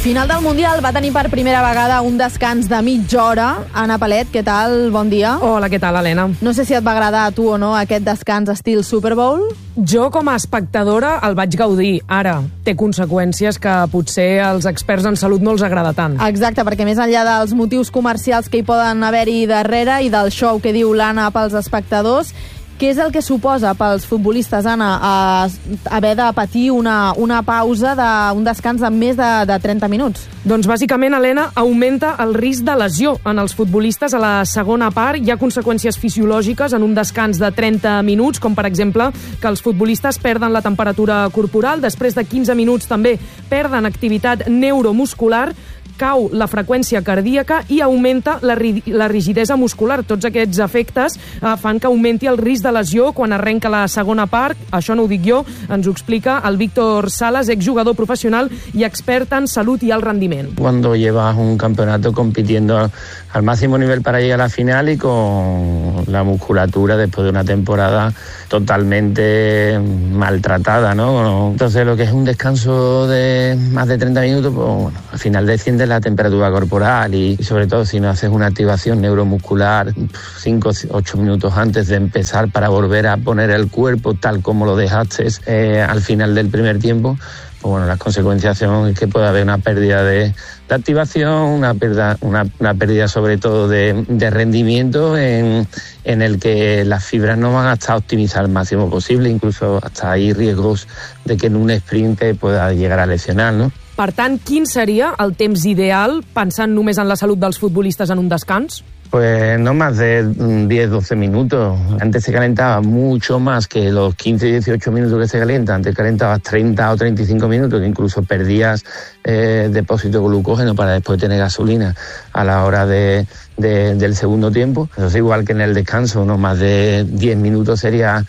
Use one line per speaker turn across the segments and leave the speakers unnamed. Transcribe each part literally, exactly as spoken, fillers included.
Final del Mundial va tenir per primera vegada un descans de mitja hora. Anna Palet, què tal? Bon dia.
Hola, què tal, Helena?
No sé si et va agradar a tu o no aquest descans estil Super Bowl.
Jo, com a espectadora, el vaig gaudir. Ara, té conseqüències que potser als experts en salut no els agrada tant.
Exacte, perquè més enllà dels motius comercials que hi poden haver-hi darrere i del show que diu l'Anna pels espectadors, què és el que suposa pels futbolistes, Anna, a haver de patir una, una pausa, de, un descans de més de, de trenta minuts?
Doncs bàsicament, Helena, augmenta el risc de lesió en els futbolistes a la segona part. Hi ha conseqüències fisiològiques en un descans de trenta minuts, com per exemple que els futbolistes perden la temperatura corporal, després de quinze minuts també perden activitat neuromuscular, cau la freqüència cardíaca i augmenta la, ri la rigidesa muscular. Tots aquests efectes eh, fan que augmenti el risc de lesió quan arrenca la segona part. Això no ho dic jo, ens ho explica el Víctor Salas, exjugador professional i expert en salut y al rendiment.
Cuando llevas un campeonato compitiendo al máximo nivel para llegar a la final y con la musculatura después de una temporada totalmente maltratada, ¿no? Entonces lo que es un descanso de más de treinta minutos, pues bueno, al final desciende la temperatura corporal y, y sobre todo si no haces una activación neuromuscular cinco o ocho minutos antes de empezar para volver a poner el cuerpo tal como lo dejaste eh, al final del primer tiempo, pues bueno, las consecuencias son que puede haber una pérdida de, de activación, una pérdida, una, una pérdida sobre todo de, de rendimiento en, en el que las fibras no van a estar optimizadas al máximo posible, incluso hasta hay riesgos de que en un sprint te pueda llegar a lesionar, ¿no?
Per tant, quin seria el temps ideal, pensant només en la salut dels futbolistes en un descans?
Pues no más de diez a doce minutos. Antes se calentaba mucho más que los quince a dieciocho minutos que se calienta. Antes calentabas treinta o treinta y cinco minutos, que incluso perdías eh, depósito de glucógeno para después tener gasolina a la hora de, de, del segundo tiempo. Eso es igual que en el descanso, no más de diez minutos sería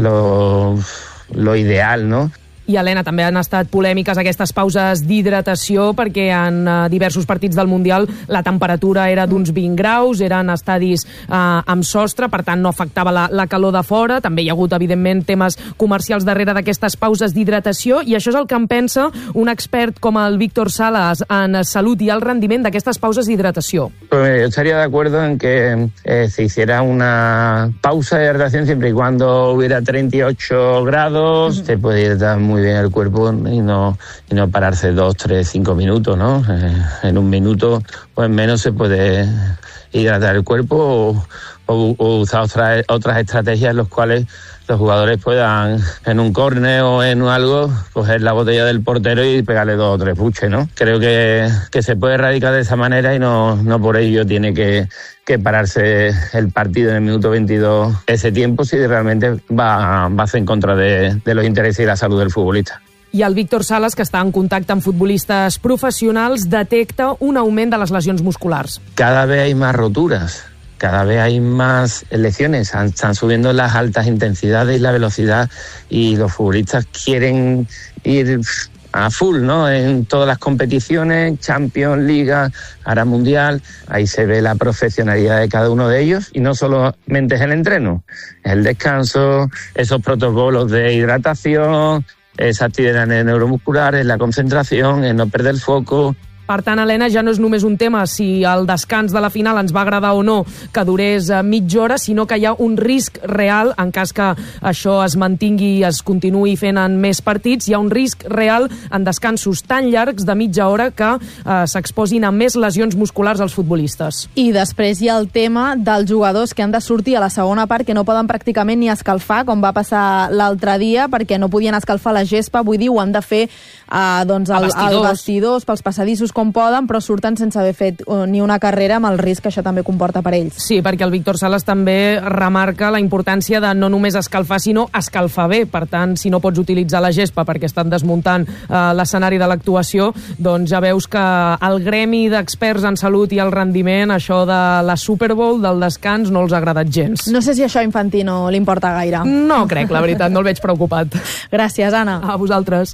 lo, lo ideal, ¿no?
I, Helena, també han estat polèmiques aquestes pauses d'hidratació perquè en uh, diversos partits del Mundial la temperatura era d'uns vint graus, eren estadis uh, amb sostre, per tant no afectava la, la calor de fora. També hi ha hagut, evidentment, temes comercials darrere d'aquestes pauses d'hidratació i això és el que en pensa un expert com el Víctor Salas en salut i el rendiment d'aquestes pauses d'hidratació.
Pues yo estaría de acuerdo en que eh, se hiciera una pausa de hidratación siempre y cuando hubiera treinta y ocho grados, uh-huh. Se puede hidratar muy bien el cuerpo y no, y no pararse dos, tres, cinco minutos, ¿no? Eh, en un minuto o en menos se puede hidratar el cuerpo o, o, o usar otras, otras estrategias en las cuales los jugadores puedan en un córner o en algo coger la botella del portero y pegarle dos o tres puches, ¿no? Creo que, que se puede erradicar de esa manera y no, no por ello tiene que, que pararse el partido en el minuto veintidós ese tiempo si realmente va, va en contra de, de los intereses y la salud del futbolista.
I el Víctor Salas, que està en contacte amb futbolistes professionals, detecta un augment de les lesions musculars.
Cada vez hay más roturas. Cada vez hay más lesiones, están subiendo las altas intensidades y la velocidad y los futbolistas quieren ir a full, ¿no? En todas las competiciones, Champions, Liga, ahora Mundial, ahí se ve la profesionalidad de cada uno de ellos y no solamente es el entreno, es el descanso, esos protocolos de hidratación, esa actividad neuromuscular, es la concentración, es no perder el foco.
Per tant, Helena, ja no és només un tema si el descans de la final ens va agradar o no que durés mitja hora, sinó que hi ha un risc real, en cas que això es mantingui i es continuï fent en més partits, hi ha un risc real en descansos tan llargs de mitja hora que eh, s'exposin a més lesions musculars als futbolistes.
I després hi ha el tema dels jugadors que han de sortir a la segona part que no poden pràcticament ni escalfar, com va passar l'altre dia, perquè no podien escalfar la gespa, vull dir, ho han de fer eh, doncs, el,
vestidors.
el vestidors, pels passadissos com poden, però surten sense haver fet uh, ni una carrera amb el risc que això també comporta per ells.
Sí, perquè el Víctor Salas també remarca la importància de no només escalfar, sinó escalfar bé. Per tant, si no pots utilitzar la gespa perquè estan desmuntant uh, l'escenari de l'actuació, doncs ja veus que el gremi d'experts en salut i el rendiment, això de la Super Bowl, del descans, no els ha agradat gens.
No sé si això a Infantino li importa gaire.
No crec, la veritat, no el veig preocupat.
Gràcies, Anna.
A vosaltres.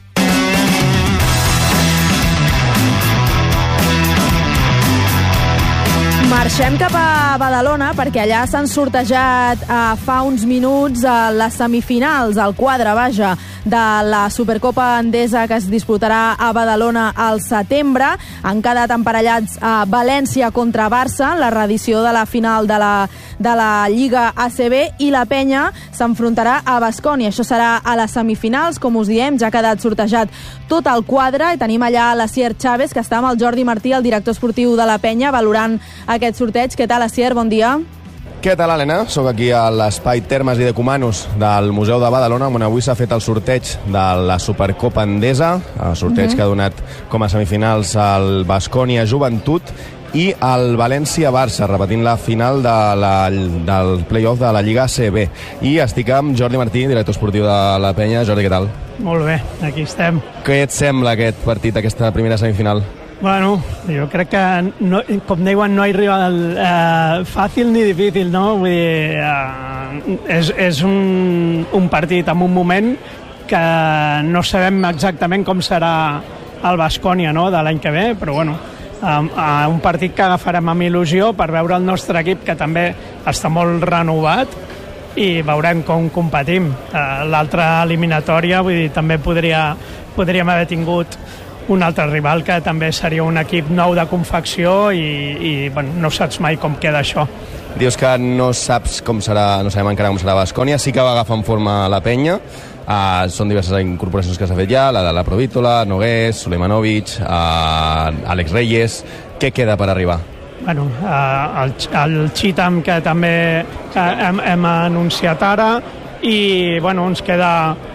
Marxem cap a Badalona perquè allà s'han sortejat eh, fa uns minuts a les semifinals, al quadre, vaja, de la Supercopa Endesa que es disputarà a Badalona al setembre. Han quedat emparellats a València contra Barça, la reedició de la final de la, de la Lliga A C B, i la Penya s'enfrontarà a Baskonia. Això serà a les semifinals, com us diem, ja ha quedat sortejat tot el quadre i tenim allà l'Asier Chávez, que està amb el Jordi Martí, el director esportiu de la Penya, valorant aquest sorteig. Què tal, Asier? Bon dia.
Què tal, Helena? Soc aquí a l'espai Termes i Decumanus del Museu de Badalona, on avui s'ha fet el sorteig de la Supercopa Endesa, el sorteig mm-hmm. que ha donat com a semifinals el Baskonia Joventut i el València-Barça, repetint la final de la, del play-off de la Lliga A C B. I estic amb Jordi Martí, director esportiu de la Penya. Jordi, què tal?
Molt bé, aquí estem.
Què et sembla aquest partit, aquesta primera semifinal?
Bueno, jo crec que, no, com diuen, no hi rival eh, fàcil ni difícil, no? Vull dir, eh, és, és un, un partit en un moment que no sabem exactament com serà el Baskonia, no?, de l'any que ve, però bueno, eh, eh, un partit que agafarem amb il·lusió per veure el nostre equip, que també està molt renovat, i veurem com competim. Eh, L'altra eliminatòria, vull dir, també podria, podríem haver tingut un altre rival que també seria un equip nou de confecció i, i bueno, no saps mai com queda això.
Dius que no saps com serà, no sabem encara com serà Baskonia, sí que va agafar en forma la Penya, uh, són diverses incorporacions que s'ha fet ja, la de la Provítola, Nogués, Sulemanovic, uh, Àlex Reyes. Què queda per arribar?
Bueno, uh, el, el Chitam, que també que hem, hem anunciat ara, i bueno, ens queda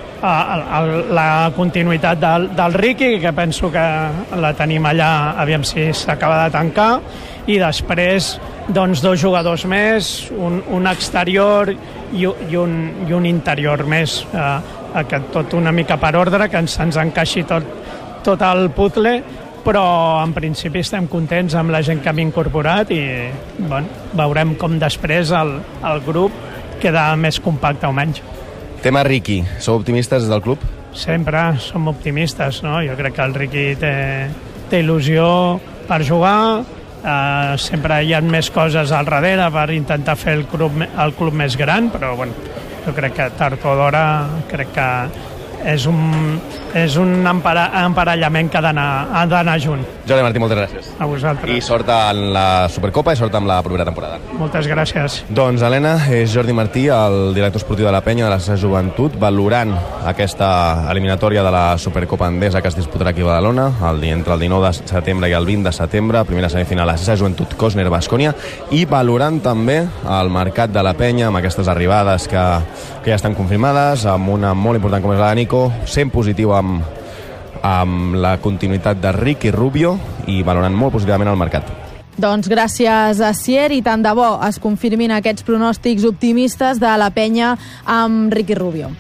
la continuïtat del, del Riqui, que penso que la tenim allà, aviam si s'acaba de tancar, i després doncs dos jugadors més, un, un exterior i, i, un, i un interior més, eh, que tot una mica per ordre, que ens, ens encaixi tot, tot el puzzle, però en principi estem contents amb la gent que hem incorporat i bueno, veurem com després el, el grup queda més compacte o menys.
Tema Riqui, sou optimistes del club?
Sempre som optimistes, no? Jo crec que el Riqui té, té il·lusió per jugar, eh, sempre hi ha més coses al darrere per intentar fer el club, el club més gran, però bueno, jo crec que tard o d'hora crec que és un, és un empara, emparellament que ha d'anar junt.
Jordi Martí, moltes gràcies.
A vosaltres.
I sort en la Supercopa i sort amb la propera temporada.
Moltes gràcies.
Doncs, Helena, és Jordi Martí, el director esportiu de la Penya de la seva joventut, valorant aquesta eliminatòria de la Supercopa Endesa que es disputarà aquí a Badalona el dia entre el dinou de setembre i el vint de setembre, primera semifinal a la seva joventut Cosner-Baskonia, i valorant també el mercat de la Penya amb aquestes arribades que, que ja estan confirmades, amb una molt important com és la de Nico, sent positiu amb, amb la continuïtat de Riqui Rubio i valorant molt positivament el mercat.
Doncs gràcies, Asier, i tant de bo es confirmin aquests pronòstics optimistes de la Penya amb Riqui Rubio.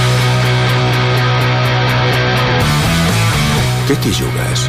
Què t'hi jugues?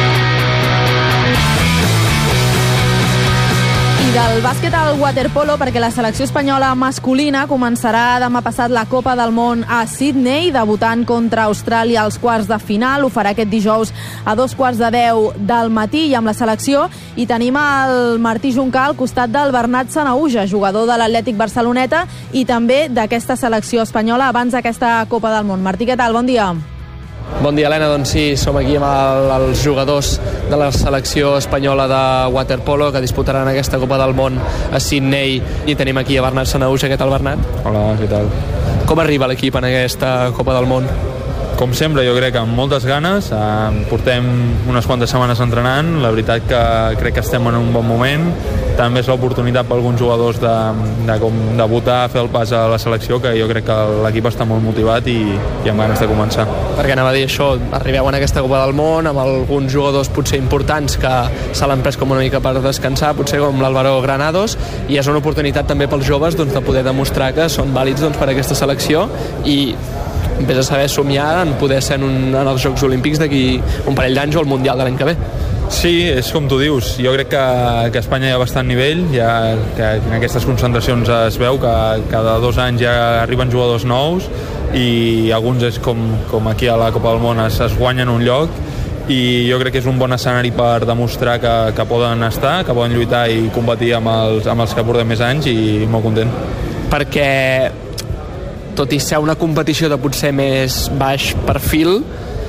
I del bàsquet al waterpolo, perquè la selecció espanyola masculina començarà demà passat la Copa del Món a Sydney, debutant contra Austràlia als quarts de final. Ho farà aquest dijous a dos quarts de deu del matí, i amb la selecció i tenim el Martí Juncà al costat del Bernat Sanahuja, jugador de l'Atlètic Barceloneta i també d'aquesta selecció espanyola abans d'aquesta Copa del Món. Martí, què tal? Bon dia.
Bon dia, Helena. Doncs sí, som aquí amb el, els jugadors de la selecció espanyola de waterpolo que disputaran aquesta Copa del Món a Sydney, i tenim aquí a Bernat Sanahuja. Què tal, Bernat?
Hola, què tal?
Com arriba l'equip en aquesta Copa del Món?
Com sempre, jo crec que amb moltes ganes. Eh, portem unes quantes setmanes entrenant. La veritat que crec que estem en un bon moment. També és l'oportunitat per alguns jugadors de, de com debutar, fer el pas a la selecció, que jo crec que l'equip està molt motivat i, i amb ganes de començar.
Perquè anava a dir això, arribeu en aquesta Copa del Món amb alguns jugadors potser importants que se l'han pres com una mica per descansar, potser com l'Álvaro Granados, i és una oportunitat també pels joves doncs, de poder demostrar que són vàlids doncs, per a aquesta selecció, i vés a saber somiar en poder ser en, un, en els Jocs Olímpics d'aquí un parell d'anys o el Mundial de l'any que ve.
Sí, és com tu dius. Jo crec que, que a Espanya hi ha bastant nivell, ja, que en aquestes concentracions es veu que cada dos anys ja arriben jugadors nous, i alguns és com, com aquí a la Copa del Món es, es guanyen un lloc, i jo crec que és un bon escenari per demostrar que, que poden estar, que poden lluitar i competir amb els, amb els que portem més anys, i molt content.
Perquè tot i ser una competició de potser més baix perfil,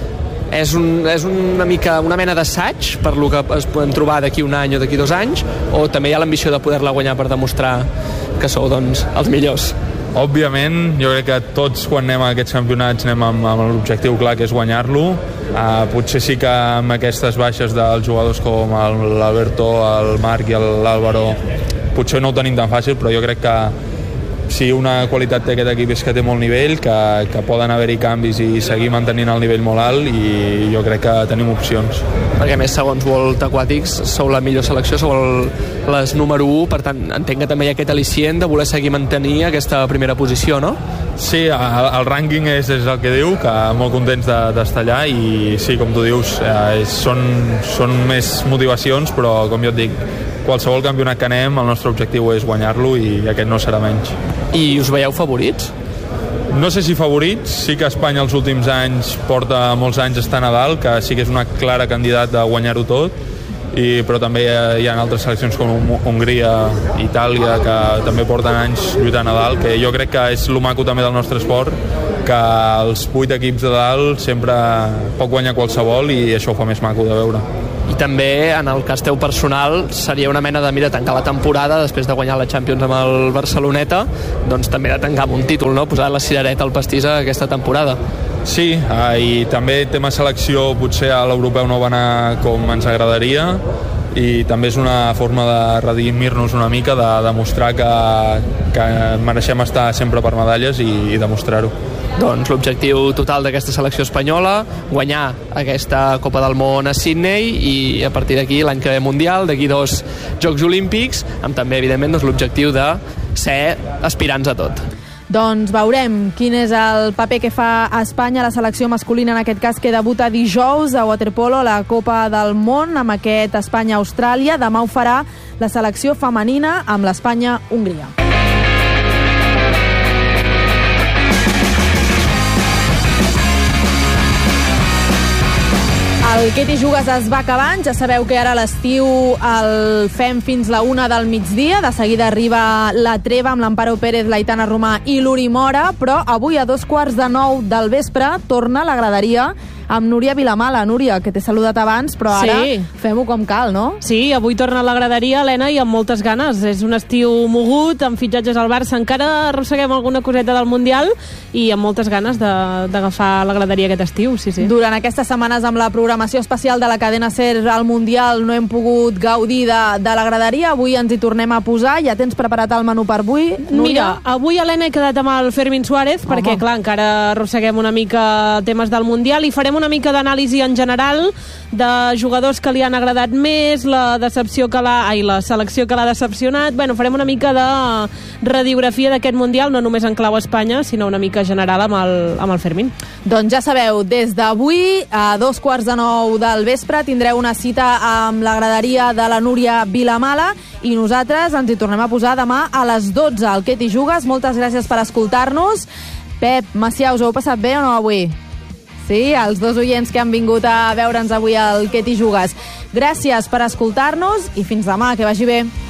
és, un, és una mica una mena d'assaig per lo que es poden trobar d'aquí un any o d'aquí dos anys, o també hi ha l'ambició de poder-la guanyar per demostrar que sou, doncs, els millors?
Òbviament, jo crec que tots quan anem a aquests campionats anem amb, amb l'objectiu clar, que és guanyar-lo. Uh, potser sí que amb aquestes baixes dels jugadors com l'Alberto, el Marc i l'Àlvaro potser no ho tenim tan fàcil, però jo crec que si una qualitat té aquest equip és que té molt nivell, que, que poden haver-hi canvis i seguir mantenint el nivell molt alt, i jo crec que tenim opcions.
Perquè a més, segons World Aquatics, sou la millor selecció, sou el, les número u, per tant, entenc que també hi ha aquest al·licient de voler seguir mantenir aquesta primera posició, no?
Sí, el, el rànquing és, és el que diu, que molt contents d'estar allà, i sí, com tu dius, eh, són, són més motivacions, però com jo et dic, qualsevol campionat que anem, el nostre objectiu és guanyar-lo, i aquest no serà menys.
I us veieu favorits?
No sé si favorits, sí que Espanya els últims anys porta molts anys estant a dalt, que sí que és una clara candidata a guanyar-ho tot, i, però també hi ha, hi ha altres seleccions com Hongria, Itàlia, que també porten anys lluitant a dalt, que jo crec que és lo maco també del nostre esport, que els vuit equips de dalt sempre pot guanyar qualsevol, i això ho fa més maco de veure.
I també, en el cas teu personal, seria una mena de, mira, tancar la temporada després de guanyar la Champions amb el Barceloneta, doncs també de tancar amb un títol, no? Posar la cirereta al pastís a aquesta temporada.
Sí, eh, i també tema selecció, potser a l'europeu no va anar com ens agradaria, i també és una forma de redimir-nos una mica, de demostrar que, que mereixem estar sempre per medalles, i, i demostrar-ho.
Doncs l'objectiu total d'aquesta selecció espanyola, guanyar aquesta Copa del Món a Sydney, i a partir d'aquí l'any que ve Mundial, d'aquí dos Jocs Olímpics, amb també, evidentment, doncs, l'objectiu de ser aspirants a tot.
Doncs veurem quin és el paper que fa a Espanya, la selecció masculina, en aquest cas, que debuta dijous a waterpolo, la Copa del Món, amb aquest Espanya-Austràlia. Demà ho farà la selecció femenina amb l'Espanya-Hongria. El Què t'hi jugues es va acabant. Ja sabeu que ara a l'estiu el fem fins la una del migdia. De seguida arriba la treva amb l'Amparo Pérez, l'Aitana Romà i l'Uri Mora, però avui a dos quarts de nou del vespre torna la graderia amb Núria Vilamala. Núria, que t'he saludat abans, però ara sí, fem-ho com cal, no?
Sí, avui torna a la graderia, Helena, i amb moltes ganes. És un estiu mogut, amb fitxatges al Barça. Encara arrosseguem alguna coseta del Mundial i amb moltes ganes d'agafar la graderia aquest estiu, sí, sí.
Durant aquestes setmanes, amb la programació especial de la cadena SER al Mundial, no hem pogut gaudir de, de la graderia. Avui ens hi tornem a posar. Ja tens preparat el menú per avui, Núria?
Mira, avui, Helena, he quedat amb el Fermín Suárez, Home. perquè, clar, encara arrosseguem una mica temes del Mundial, i farem una mica d'anàlisi en general de jugadors que li han agradat més, la decepció que l'ha... Ai, la selecció que l'ha decepcionat. Bueno, farem una mica de radiografia d'aquest Mundial, no només en clau Espanya, sinó una mica general amb el, amb el Fermín.
Doncs ja sabeu, des d'avui a dos quarts de nou del vespre tindreu una cita amb la graderia de la Núria Vilamala, i nosaltres ens hi tornem a posar demà a les dotze. El Què t'hi jugues? Moltes gràcies per escoltar-nos. Pep, Macià, us heu passat bé o no avui? Sí, els dos oients que han vingut a veure'ns avui al Què t'hi jugues. Gràcies per escoltar-nos i fins demà, que vagi bé.